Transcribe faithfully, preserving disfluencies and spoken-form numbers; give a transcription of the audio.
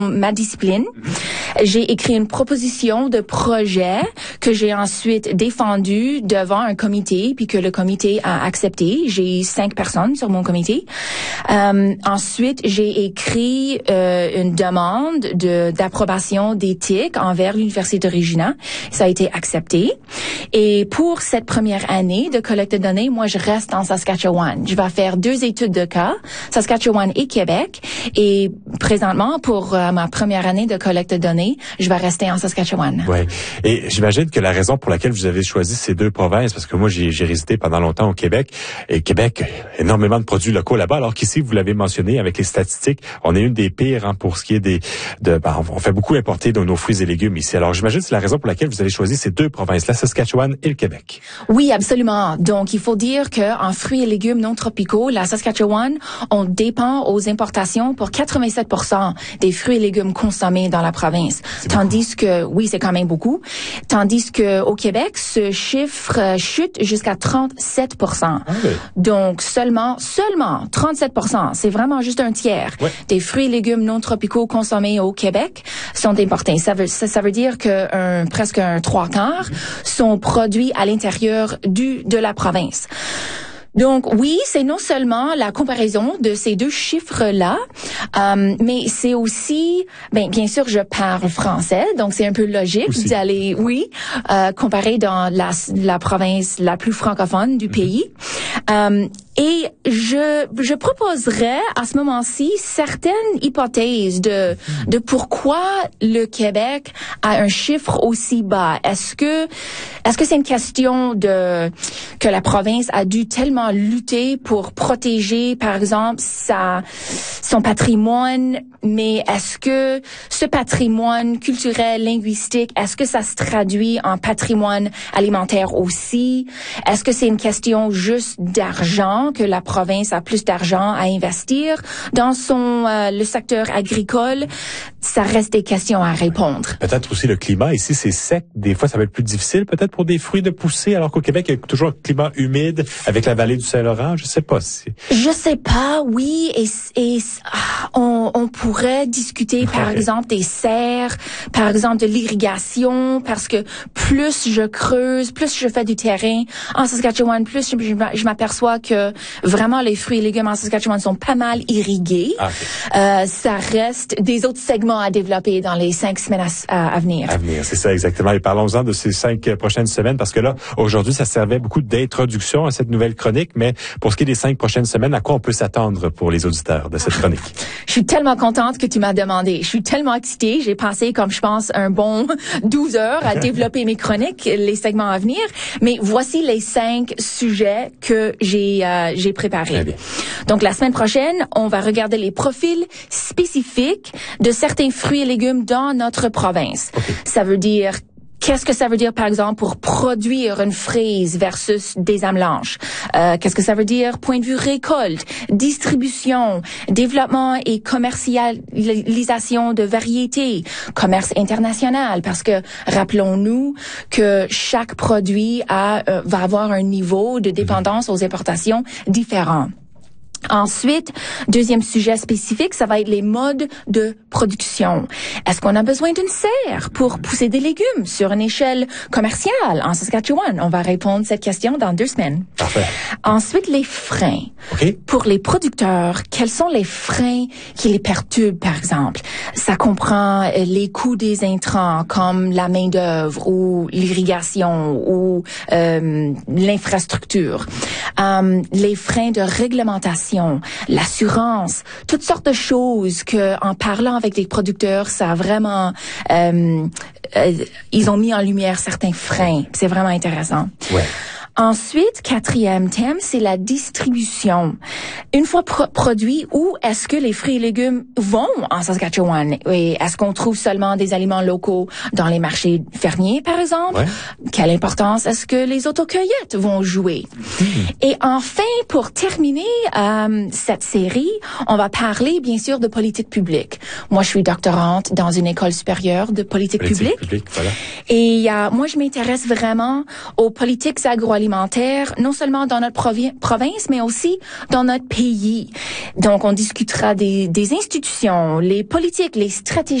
ma discipline. J'ai écrit une proposition de projet que j'ai ensuite défendue devant un comité, puis que le comité a accepté. J'ai cinq personnes sur mon comité. Euh, ensuite, j'ai écrit euh, une demande de d'approbation d'éthique envers l'Université de Regina. Ça a été accepté. Et pour cette première année de collecte de données, moi, je reste en Saskatchewan. Je vais faire deux études de cas, Saskatchewan et Québec. Et présentement, pour euh, ma première année de collecte de données, je vais rester en Saskatchewan. Oui. Et j'imagine que la raison pour laquelle vous avez choisi ces deux provinces, parce que moi, j'ai, j'ai résidé pendant longtemps au Québec, et Québec, énormément de produits locaux là-bas, alors qu'ici, vous l'avez mentionné, avec les statistiques, on est une des pires hein, pour ce qui est des... de. Ben, on fait beaucoup importer de nos fruits et légumes ici. Alors, j'imagine que c'est la raison pour laquelle vous avez choisi ces deux provinces, la Saskatchewan et le Québec. Oui, absolument. Donc, il faut dire que en fruits et légumes non tropicaux, la Saskatchewan, on dépend aux importations pour quatre-vingt-sept pour cent des fruits et légumes consommés dans la province. C'est Tandis beaucoup. que, oui, c'est quand même beaucoup. Tandis que au Québec, ce chiffre euh, chute jusqu'à trente-sept pour cent. Ah oui. Donc, seulement, seulement trente-sept pour cent. C'est vraiment juste un tiers Ouais. des fruits et légumes non tropicaux consommés au Québec sont importés. Ça veut, ça, ça veut dire que un, presque un trois quarts sont produits à l'intérieur du, de la province. Donc oui, c'est non seulement la comparaison de ces deux chiffres-là, euh, mais c'est aussi, ben bien sûr, je parle français, donc c'est un peu logique Aussi. d'aller, oui, euh, comparer dans la, la province la plus francophone du pays. Euh, et je, je proposerais à ce moment-ci certaines hypothèses de, de pourquoi le Québec a un chiffre aussi bas. Est-ce que, est-ce que c'est une question de, que la province a dû tellement lutter pour protéger, par exemple, sa, son patrimoine, mais est-ce que ce patrimoine culturel, linguistique, est-ce que ça se traduit en patrimoine alimentaire aussi? Est-ce que c'est une question juste d'argent, que la province a plus d'argent à investir dans son euh, le secteur agricole? Ça reste des questions à répondre. Peut-être aussi le climat. Ici, c'est sec. Des fois, ça va être plus difficile, peut-être, pour des fruits de pousser, alors qu'au Québec, il y a toujours un climat humide avec la vallée du Saint-Laurent. Je sais pas si... Je sais pas, oui, et, et ah, on, on pourrait discuter, par Ouais. exemple, des serres, par exemple, de l'irrigation, parce que plus je creuse, plus je fais du terrain en Saskatchewan, plus je, je, je m'aperçois que vraiment les fruits et légumes en Saskatchewan sont pas mal irrigués. Ah, okay. Euh, ça reste des autres segments à développer dans les cinq semaines à, à, à venir. À venir, c'est ça exactement. Et parlons-en de ces cinq euh, prochaines semaines, parce que là, aujourd'hui, ça servait beaucoup d'introduction à cette nouvelle chronique, mais pour ce qui est des cinq prochaines semaines, à quoi on peut s'attendre pour les auditeurs de cette chronique? Je suis tellement contente que tu m'as demandé. Je suis tellement excitée. J'ai passé, comme je pense, un bon douze heures à développer mes chroniques, les segments à venir. Mais voici les cinq sujets que j'ai euh, j'ai préparés. Très bien. Donc, la semaine prochaine, on va regarder les profils spécifiques de certains fruits et légumes dans notre province. Okay. Ça veut dire qu'est-ce que ça veut dire, par exemple, pour produire une fraise versus des amelanches? Euh, qu'est-ce que ça veut dire, point de vue récolte, distribution, développement et commercialisation de variétés, commerce international, parce que rappelons-nous que chaque produit a, euh, va avoir un niveau de dépendance aux importations différent. Ensuite, deuxième sujet spécifique, ça va être les modes de production. Est-ce qu'on a besoin d'une serre pour pousser des légumes sur une échelle commerciale en Saskatchewan? On va répondre à cette question dans deux semaines. Parfait. Ensuite, les freins. OK. Pour les producteurs, quels sont les freins qui les perturbent, par exemple? Ça comprend euh, les coûts des intrants comme la main-d'œuvre ou l'irrigation ou euh, l'infrastructure. Euh, les freins de réglementation, l'assurance, toutes sortes de choses que, en parlant avec des producteurs, ça a vraiment, euh, euh, ils ont mis en lumière certains freins. C'est vraiment intéressant. Ouais. Ensuite, quatrième thème, c'est la distribution. Une fois pro- produit, où est-ce que les fruits et légumes vont en Saskatchewan? Et est-ce qu'on trouve seulement des aliments locaux dans les marchés fermiers, par exemple? Ouais. Quelle importance est-ce que les autocueillettes vont jouer? Mmh. Et enfin, pour terminer euh, cette série, on va parler, bien sûr, de politique publique. Moi, je suis doctorante dans une école supérieure de politique, Politique publique. publique, voilà. Et euh, moi, je m'intéresse vraiment aux politiques agroalimentaires agroalimentaire, non seulement dans notre provi- province, mais aussi dans notre pays. Donc, on discutera des, des institutions, les politiques, les stratégies